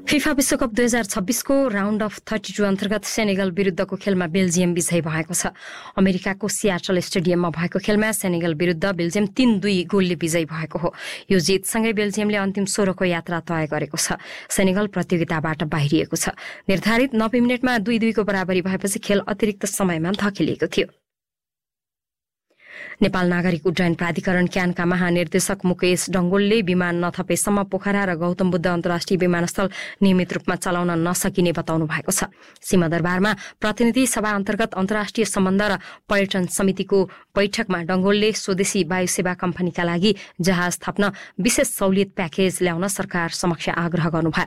FIFA विश्वकप 2026 को round of 32 अन्तर्गत सेनेगल विरुद्धको खेलमा बेल्जियम विजयी भएको छ। अमेरिकाको सियाटल स्टेडियममा भएको खेलमा सेनेगल विरुद्ध बेल्जियम 3-2 गोलले विजयी भएको हो। यो जितसँगै बेल्जियमले अन्तिम 16 को यात्रा तय गरेको छ। सेनेगल प्रतियोगिताबाट बाहिरिएको छ। निर्धारित 90 मिनेटमा 2-2 को बराबरी भएपछि खेल अतिरिक्त समयमा धकेलिएको थियो। नेपाल नागरिक उड्डयन प्राधिकरण क्यानका महानिर्देशक मुकेश डंगोलले विमान नथपेसम्म पोखरा र गौतम बुद्ध अन्तर्राष्ट्रिय विमानस्थल नियमित रूपमा चलाउन नसकिने बताउनु भएको छ। सिंहदरबारमा प्रतिनिधि सभा अन्तर्गत अन्तर्राष्ट्रिय सम्बन्ध र पर्यटन समितिको बैठकमा डंगोलले स्वदेशी वायुसेवा कम्पनीका लागि जहाज थप्न विशेष सहुलियत प्याकेज ल्याउन सरकार समक्ष आग्रह गर्नुभयो।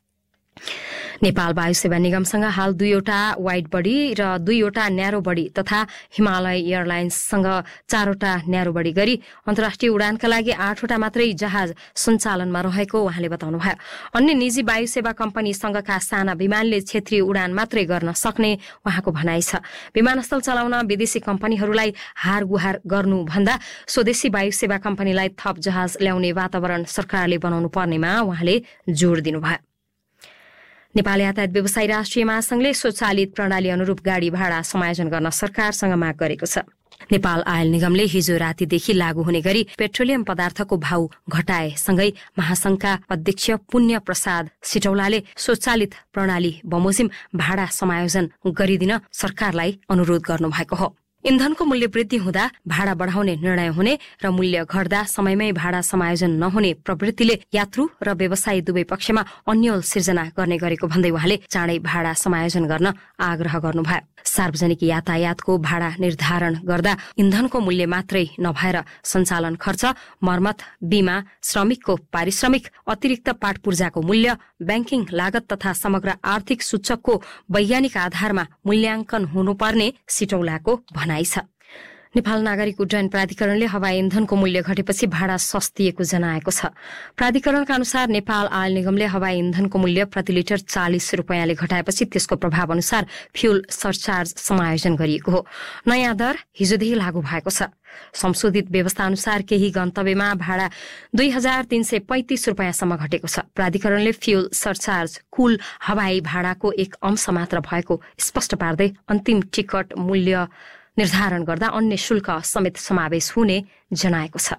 नेपाल वायुसेवा निगमसँग हाल 2वटा वाइड बडी र 2वटा न्यारो बडी तथा हिमालय एयरलाइन्ससँग 4वटा न्यारो बडी गरी अन्तर्राष्ट्रिय उडानका लागि 8वटा मात्रै जहाज सञ्चालनमा रहेको उहाँले बताउनुभयो। अन्य निजी वायुसेवा कम्पनीसँगका साना विमानले क्षेत्रीय उडान मात्रै गर्न सक्ने उहाँको भनाइ छ। विमानस्थल चलाउन विदेशी कम्पनीहरूलाई हार गुहार गर्नुभन्दा स्वदेशी वायुसेवा कम्पनीलाई थप जहाज ल्याउने वातावरण सरकारले बनाउनु पर्नेमा उहाँले जोड़ दिनुभयो। नेपाल यातायात व्यवसायी राष्ट्रिय महासंघले स्वचालित प्रणाली अनुरूप गाडी भाडा समायोजन गर्न सरकारसँग माग गरेको छ। नेपाल आयल निगमले हिजो रातिदेखि लागू हुने गरी पेट्रोलियम पदार्थको भाउ घटाएसँगै महासंघका अध्यक्ष पुण्य प्रसाद सिटौलाले स्वचालित प्रणाली बमोजिम भाडा समायोजन गरिदिन सरकारलाई अनुरोध गर्नुभएको हो। इन्धनको मूल्य वृद्धि हुँदा भाडा बढाउने निर्णय हुने र मूल्य घट्दा समयमै भाडा समायोजन नहुने प्रवृत्तिले यात्रु र व्यवसायी दुवै पक्षमा अन्यल सिर्जना गर्ने गरेको भन्दै उहाँले चाँडै भाडा समायोजन गर्न आग्रह गर्नुभयो। सार्वजनिक यातायातको भाडा निर्धारण गर्दा इन्धनको मूल्य मात्रै नभएर सञ्चालन खर्च, मर्मत, बीमा, श्रमिकको पारिश्रमिक, अतिरिक्त पाटपूर्जाको मूल्य, ब्याङ्किङ लागत तथा समग्र आर्थिक सूचकको वैज्ञानिक आधारमा मूल्याङ्कन हुनुपर्ने सिटौलाको भनाइ छ। नेपाल नागरिक उड्डयन प्राधिकरणले हवाई इन्धनको मूल्य घटेपछि भाडा सस्तिएको जनाएको छ। प्राधिकरणका अनुसार नेपाल आयल निगमले हवाई इन्धनको मूल्य प्रति लिटर 40 रुपैयाँले घटाएपछि त्यसको प्रभाव अनुसार फ्यूल सरचार्ज समायोजन गरिएको हो। नयाँ दर हिजोदेखि लागू भएको छ। संशोधित व्यवस्था अनुसार केही गन्तव्यमा भाडा 2335 रुपैयाँसम्म घटेको छ। प्राधिकरणले फ्यूल सरचार्ज कुल हवाई भाडाको एक अंश मात्र भएको स्पष्ट पार्दै अन्तिम टिकट मूल्य निर्धारण गर्दा अन्य शुल्क समेत समावेश हुने जनाएको छ।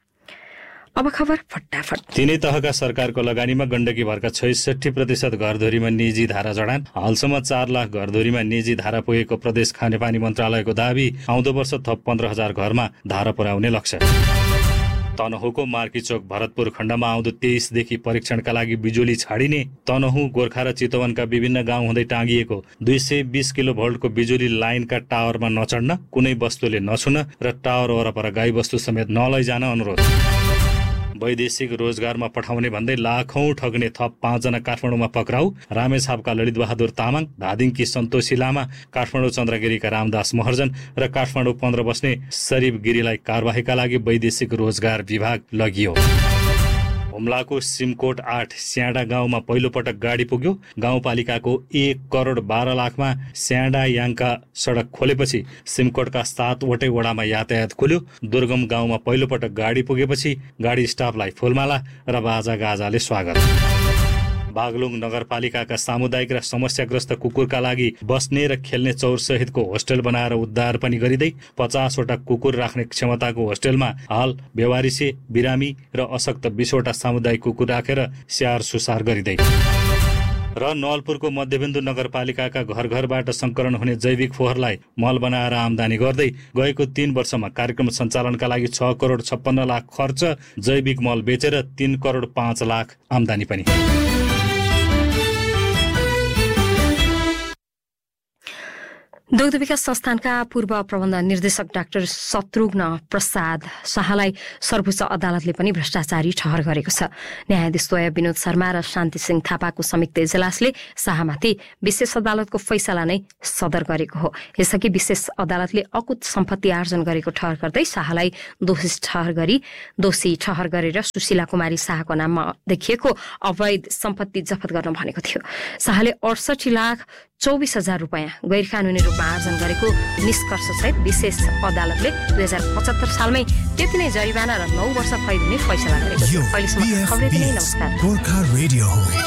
अब खबर फटाफट। तीनै तहका सरकारको लगानीमा गण्डकी भरका 66% घरधुरीमा निजी धारा जडान। हालसम्म 4 लाख घरधुरीमा निजी धारा पुगेको प्रदेश खानेपानी मन्त्रालयको दाबी। आउँदो वर्ष थप 15,000 घरमा धारा पुर्याउने लक्ष्य। तनहुँको मार्कीचोक भरतपुर खण्डमा आउँदो 23 देखि परीक्षणका लागि बिजुली छाडिने। तनहुँ, गोर्खा र चितवनका विभिन्न गाउँ हुँदै टाँगिएको 220 किलो भोल्टको बिजुली लाइनका टावरमा नचढ्न, कुनै वस्तुले नछुन र टावर वरपर गाई वस्तु समेत नलैजान अनुरोध। वैदेशिक रोजगारमा पठाउने भन्दै लाखौं ठग्ने थप 5 जना काठमाडौँमा पक्राउ। रामेछापका ललित बहादुर तामाङ, धादिङकी सन्तोषी लामा, काठमाडौँ चन्द्रगिरीका रामदास महर्जन र काठमाडौँ 15 बस्ने शरीफ गिरीलाई कारबाहीका लागि वैदेशिक रोजगार विभाग लगियो। हुम्लाको सिमकोट 8 स्याडा गाउँमा पहिलोपटक गाडी पुग्यो। गाउँपालिकाको 1 करोड 12 लाखमा स्याडा याङका सडक खोलेपछि सिमकोटका 7वटै वडामा यातायात खुल्यो। दुर्गम गाउँमा पहिलोपटक गाडी पुगेपछि गाडी स्टाफलाई फूलमाला र बाजागाजाले स्वागत। बागलुङ नगरपालिकाका सामुदायिक र समस्याग्रस्त कुकुरका लागि बस्ने र खेल्ने चौर सहितको होस्टेल बनाएर उद्धार पनि गरिँदै 50 वटा कुकुर राख्ने क्षमताको होस्टेलमा हाल बेवारिसे, बिरामी र अशक्त 20 वटा सामुदायिक कुकुर राखेर स्याहार सुसार गरिँदै। र नवलपुरको मध्यबिन्दु नगरपालिकाका घर घरबाट संकलन हुने जैविक फोहोरलाई मल बनाएर आमदानी गर्दै गएको 3 वर्षमा कार्यक्रम सञ्चालनका लागि 6 करोड 56 लाख खर्च, जैविक मल बेचेर 3 करोड 5 लाख आमदानी पनि। दुग्ध विकास संस्थानका पूर्व प्रबन्ध निर्देशक डाक्टर शत्रुघ्न प्रसाद शाहलाई सर्वोच्च अदालतले पनि भ्रष्टाचारी ठहर गरेको छ। न्यायाधीशद्वय विनोद शर्मा र शान्ति सिंह थापाको संयुक्त इजलासले शाहमाथि विशेष अदालतको फैसला नै सदर गरेको हो। यसअघि विशेष अदालतले अकुत सम्पत्ति आर्जन गरेको ठहर गर्दै शाहलाई दोषी ठहर गरेर सुशीला कुमारी शाहको नाममा देखिएको अवैध सम्पत्ति जफत गर्न भनेको थियो। शाहले 68,24,000 रुपैयाँ गैर कानूनी रूपमा आर्जन गरेको निष्कर्षसहित विशेष अदालतले 2075 सालमै त्यति नै जरिवाना र 9 वर्ष कैद हुने फैसला गरेको थियो। अहिलेसम्म खबर यति नै। नमस्कार।